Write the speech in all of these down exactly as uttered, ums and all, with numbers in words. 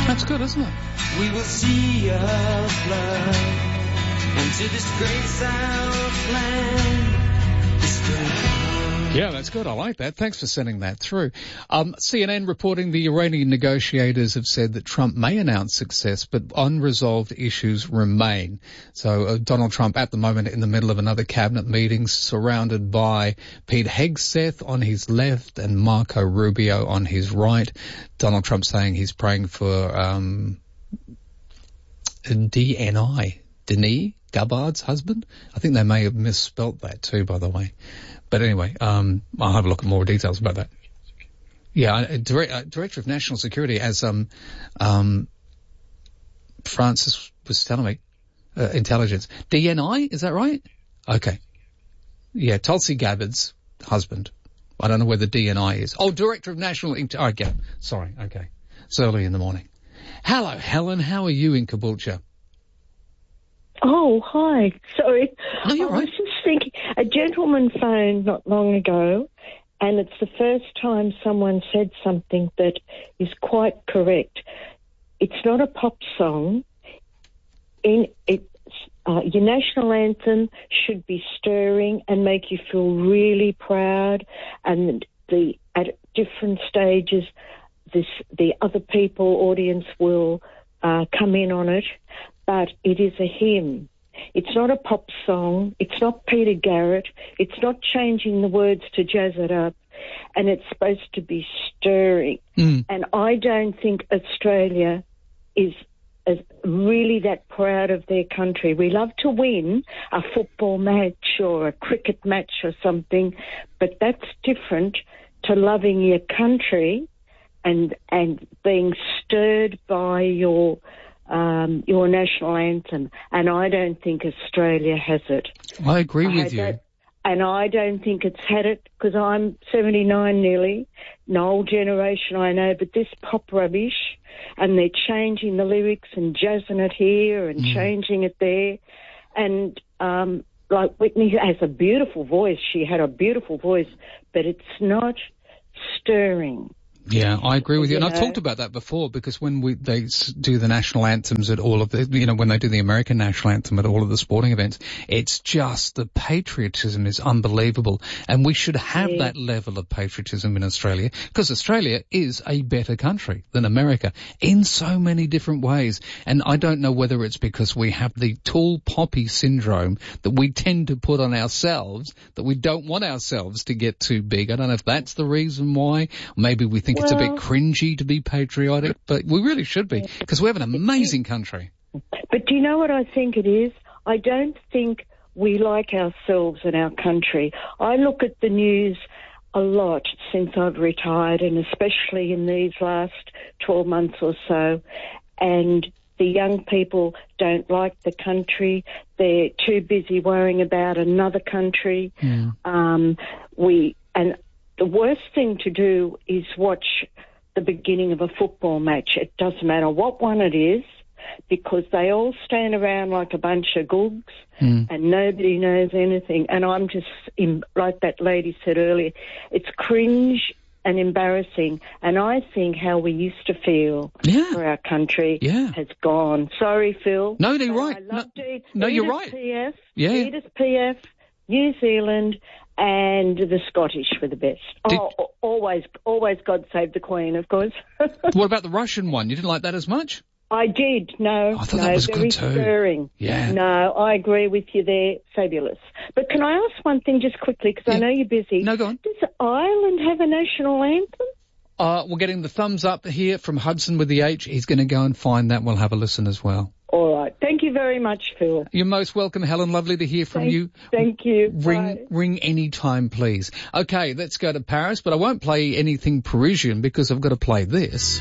That's good, isn't it? We will see our blood and to disgrace our plan. Disgrace. Yeah, that's good. I like that. Thanks for sending that through. Um, C N N reporting the Iranian negotiators have said that Trump may announce success, but unresolved issues remain. So uh, Donald Trump at the moment in the middle of another cabinet meeting, surrounded by Pete Hegseth on his left and Marco Rubio on his right. Donald Trump saying he's praying for um, D N I, Denis Gabbard's husband. I think they may have misspelt that too, by the way. But anyway, um, I'll have a look at more details about that. Yeah, uh, direct, uh, Director of National Security, as um, um, Francis was telling me, uh, intelligence. D N I, is that right? Okay. Yeah, Tulsi Gabbard's husband. I don't know where the D N I is. Oh, Director of National... Int- oh, okay. Sorry, okay. It's early in the morning. Hello, Helen. How are you in Caboolture? Oh, hi. Sorry. No, you're I right. was just thinking, a gentleman phoned not long ago, and it's the first time someone said something that is quite correct. It's not a pop song. In it, uh, your national anthem should be stirring and make you feel really proud, and the at different stages, this the other people, audience will uh, come in on it. But it is a hymn. It's not a pop song. It's not Peter Garrett. It's not changing the words to jazz it up. And it's supposed to be stirring. Mm. And I don't think Australia is, is really that proud of their country. We love to win a football match or a cricket match or something, but that's different to loving your country and and being stirred by your... Um, your national anthem, and I don't think Australia has it. I agree I with you. That, and I don't think it's had it, because I'm seventy-nine nearly, an old generation I know, but this pop rubbish, and they're changing the lyrics and jazzing it here and mm. changing it there, and um, like Whitney has a beautiful voice, she had a beautiful voice, but it's not stirring. Yeah, I agree with you. you And know? I've talked about that before, because when we they do the national anthems at all of the, you know, when they do the American national anthem at all of the sporting events, it's just the patriotism is unbelievable. And we should have yeah. that level of patriotism in Australia, because Australia is a better country than America in so many different ways. And I don't know whether it's because we have the tall poppy syndrome that we tend to put on ourselves, that we don't want ourselves to get too big. I don't know if that's the reason why. Maybe we think it's a bit cringy to be patriotic, but we really should be, because we have an amazing country. But do you know what I think it is? I don't think we like ourselves and our country. I look at the news a lot since I've retired, and especially in these last twelve months or so, and the young people don't like the country. They're too busy worrying about another country. Yeah. Um, we and the worst thing to do is watch the beginning of a football match. It doesn't matter what one it is, because they all stand around like a bunch of googs mm. and nobody knows anything. And I'm just, in, like that lady said earlier, it's cringe and embarrassing. And I think how we used to feel yeah. for our country yeah. has gone. Sorry, Phil. No, you're right. I loved no, Edith, no you're Edith right. P F, yeah. Edith P F, New Zealand, and the Scottish were the best. Did, oh, always, always God save the Queen, of course. What about the Russian one? You didn't like that as much? I did, no. I thought no, that was very good too. Stirring. Yeah. No, I agree with you there. Fabulous. But can I ask one thing just quickly, because yeah. I know you're busy. No, go on. Does Ireland have a national anthem? Uh, we're getting the thumbs up here from Hudson with the H. He's going to go and find that. We'll have a listen as well. All right. Thank you very much, Phil. You're most welcome, Helen. Lovely to hear from thank, you. Thank you. Ring, Bye. ring any time, please. Okay, let's go to Paris, but I won't play anything Parisian because I've got to play this.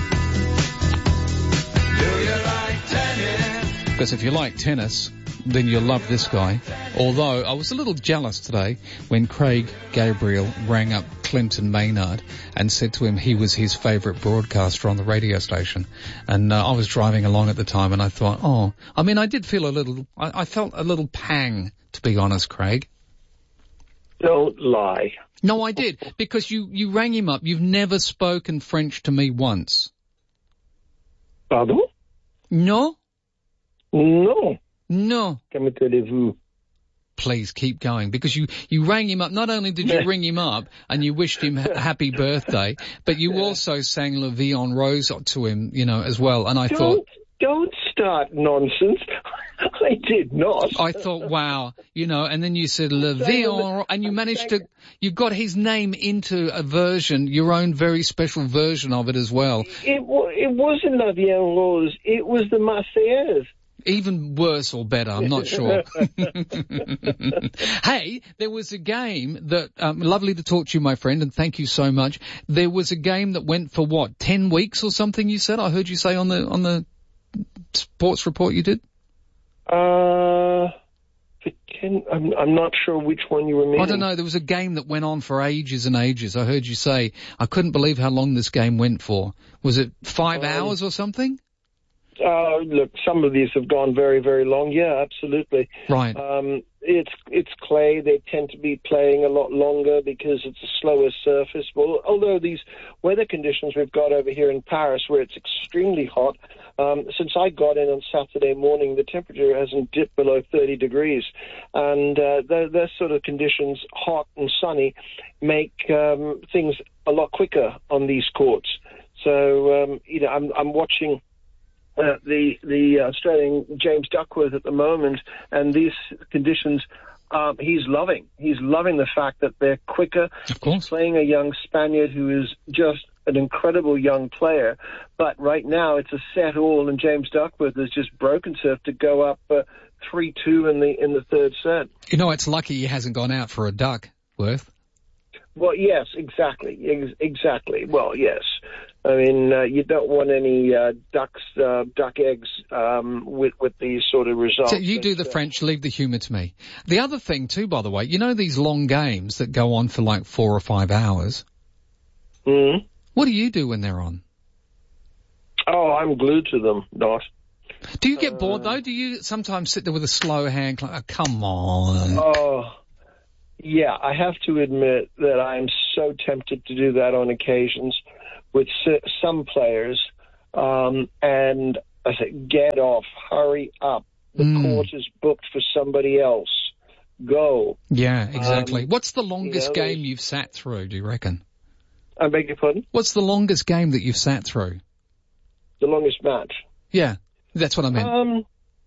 Because if you like tennis, then you'll love this guy. Although I was a little jealous today when Craig Gabriel rang up Clinton Maynard and said to him he was his favourite broadcaster on the radio station. And uh, I was driving along at the time and I thought, oh, I mean, I did feel a little, I, I felt a little pang, to be honest, Craig. Don't lie. No, I did, because you, you rang him up. You've never spoken French to me once. Pardon? No? No. No. Comment allez-vous? Please keep going, because you, you rang him up. Not only did you ring him up and you wished him ha- happy birthday, but you Yeah. also sang La Vie en Rose to him, you know, as well. And I Don't, thought, don't start nonsense. I did not. I thought, wow, you know, and then you said La Vie en Rose, and you managed to, you got his name into a version, your own very special version of it as well. It, wa- it wasn't La Vie en Rose. It was the Marseillaise. Even worse or better, I'm not sure. Hey, there was a game that, um, lovely to talk to you, my friend, and thank you so much. There was a game that went for what, ten weeks or something, you said? I heard you say on the, on the sports report you did? Uh, for ten, I'm, I'm not sure which one you were meaning. I don't know, there was a game that went on for ages and ages. I heard you say, I couldn't believe how long this game went for. Was it five Um, hours or something? Uh, look, some of these have gone very, very long. Yeah, absolutely. Right. Um, it's it's clay. They tend to be playing a lot longer because it's a slower surface. Well, although these weather conditions we've got over here in Paris, where it's extremely hot, um, since I got in on Saturday morning, the temperature hasn't dipped below thirty degrees, and uh, those sort of conditions, hot and sunny, make um, things a lot quicker on these courts. So um, you know, I'm I'm watching. Uh, the the Australian James Duckworth at the moment, and these conditions, um, he's loving. He's loving the fact that they're quicker. Of course. He's playing a young Spaniard who is just an incredible young player, but right now it's a set all, and James Duckworth has just broken surf to go up uh, three two in the in the third set. You know, it's lucky he hasn't gone out for a duck, Worth. Well, yes, exactly, Ex- exactly. Well, yes. I mean, uh, you don't want any uh, ducks, uh, duck eggs um, with with these sort of results. So you do the But, uh, French, leave the humour to me. The other thing too, by the way, you know these long games that go on for like four or five hours? mm What do you do when they're on? Oh, I'm glued to them, not. Do you get bored though? Do you sometimes sit there with a slow hand, like, oh, come on? Oh, yeah, I have to admit that I'm so tempted to do that on occasions with s- some players, um, and I say, get off, hurry up. The Mm. court is booked for somebody else. Go. Yeah, exactly. Um, What's the longest you know, game you've sat through, do you reckon? I beg your pardon? What's the longest game that you've sat through? The longest match. Yeah, that's what I meant. Um,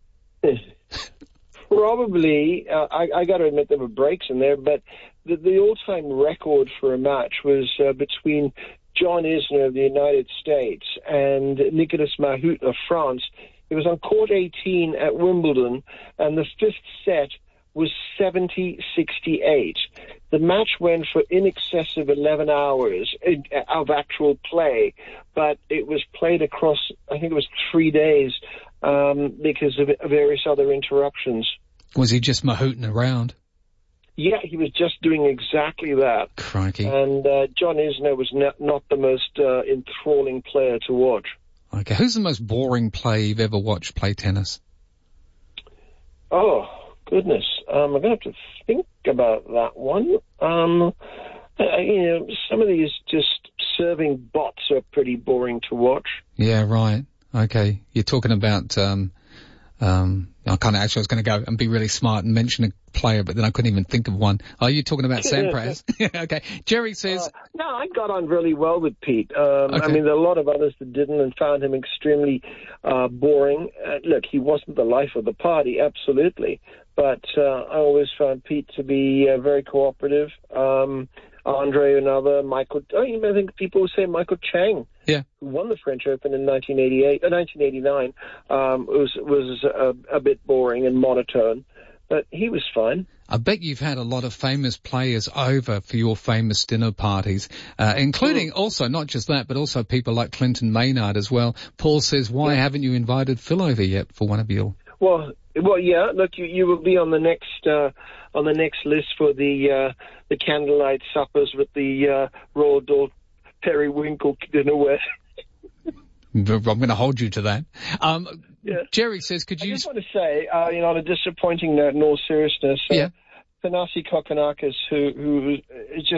probably, uh, I, I got to admit there were breaks in there, but the, the all-time record for a match was uh, between John Isner of the United States and Nicolas Mahut of France. It was on court eighteen at Wimbledon, and the fifth set was seventy sixty-eight. The match went for in excess of eleven hours of actual play, but it was played across, I think it was three days, um, because of various other interruptions. Was he just mahooting around? Yeah, he was just doing exactly that. Crikey. And uh, John Isner was not, not the most uh, enthralling player to watch. Okay, who's the most boring player you've ever watched play tennis? Oh, goodness. Um, I'm going to have to think about that one. Um, uh, you know, some of these just serving bots are pretty boring to watch. Yeah, right. Okay, you're talking about, um, um, I kind of actually I was going to go and be really smart and mention a player, but then I couldn't even think of one. Are you talking about Sampras? Okay. Jerry says... Uh, no, I got on really well with Pete. Um, Okay. I mean, there are a lot of others that didn't and found him extremely uh, boring. Uh, look, he wasn't the life of the party, absolutely. But uh, I always found Pete to be uh, very cooperative. Um, Andre, another, Michael... Oh, you may think people say Michael Chang. Yeah. Who won the French Open in nineteen eighty-eight, uh, nineteen eighty-nine, um, was was a, a bit boring and monotone, but he was fine. I bet you've had a lot of famous players over for your famous dinner parties, uh, including Mm. also, not just that, but also people like Clinton Maynard as well. Paul says, why Yeah. haven't you invited Phil over yet for one of your... Well, well, yeah. Look, you, you will be on the next uh, on the next list for the uh, the candlelight suppers with the uh, Royal Dalt Periwinkle dinnerware. I'm going to hold you to that. Um, Yeah. Jerry says, could I you... just want to say, uh, you know, on a disappointing note, in all seriousness, uh, Yeah. Thanasi Kokkinakis, who who is just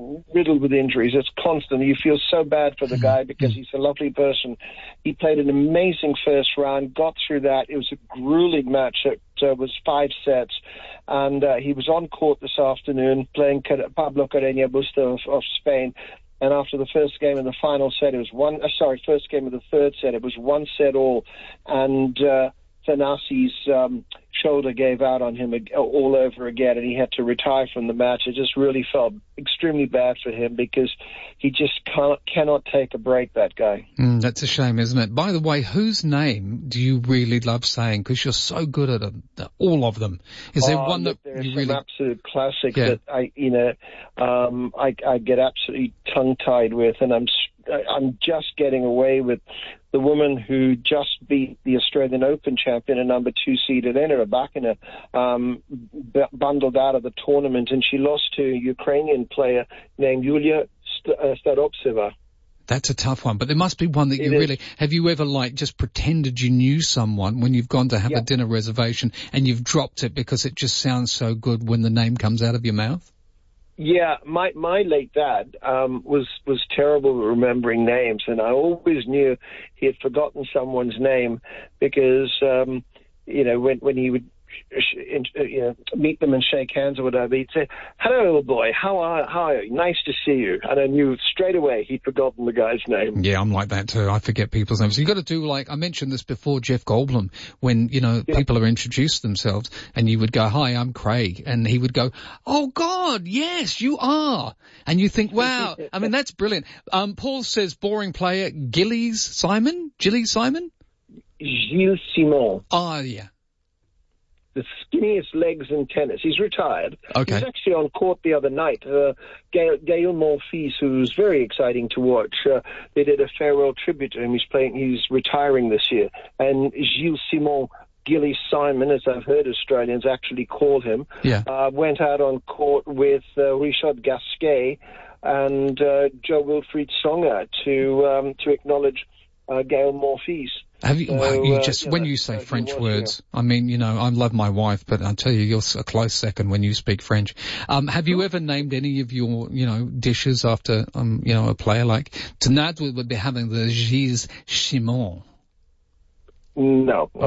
riddled with injuries. It's constant. You feel so bad for the guy because he's a lovely person. He played an amazing first round, got through that. It was a grueling match. It uh, was five sets. And uh, he was on court this afternoon playing Pablo Carreño Busta of, of Spain. And after the first game of the final set, it was one, uh, sorry, first game of the third set, it was one set all. And uh, Thanasi's um, shoulder gave out on him all over again, and he had to retire from the match. It just really felt extremely bad for him because he just can't, cannot take a break, that guy. Mm, that's a shame, isn't it? By the way, whose name do you really love saying? Because you're so good at them, all of them. Is there oh, one that there's you some really... absolute classics yeah. that I, you know, um, I, I get absolutely tongue-tied with, and I'm I'm just getting away with the woman who just beat the Australian Open champion and number two seed Elena Rybakina, um, b- bundled out of the tournament, and she lost to a Ukrainian player named Yulia St- uh, Staropseva. That's a tough one, but there must be one that you It really... is. Have you ever, like, just pretended you knew someone when you've gone to have Yeah. a dinner reservation and you've dropped it because it just sounds so good when the name comes out of your mouth? Yeah, my my late dad um, was was terrible at remembering names, and I always knew he had forgotten someone's name because um, you know when when he would sh- uh, you know, meet them and shake hands or whatever, he'd say, "Hello, little boy, how are how are you? Nice to see you." And I knew straight away he'd forgotten the guy's name. Yeah, I'm like that too. I forget people's names. You've got to do, like, I mentioned this before, Jeff Goldblum, when, you know, Yeah. people are introduced themselves and you would go, "Hi, I'm Craig." And he would go, "Oh God, yes, you are." And you think, wow, I mean, that's brilliant. Um, Paul says boring player, Gillies Simon? Gillies Simon? Gilles Simon, Oh, yeah. the skinniest legs in tennis. He's retired. Okay. He was actually on court the other night. Uh, Gail, Gail Monfils, who's very exciting to watch, uh, they did a farewell tribute to him. He's playing. He's retiring this year. And Gilles Simon, Gilly Simon, as I've heard Australians actually call him, Yeah. uh, went out on court with uh, Richard Gasquet and uh, Joe Wilfried Songa to um, to acknowledge uh, Gail Monfils. Have you, So, wow, you uh, just, yeah, when you that's, say uh, he French was, words, I mean, you know, I love my wife, but I'll tell you, you're a close second when you speak French. Um, have you ever named any of your, you know, dishes after, um, you know, a player like, tonight we would be having the Gilles Simon? No,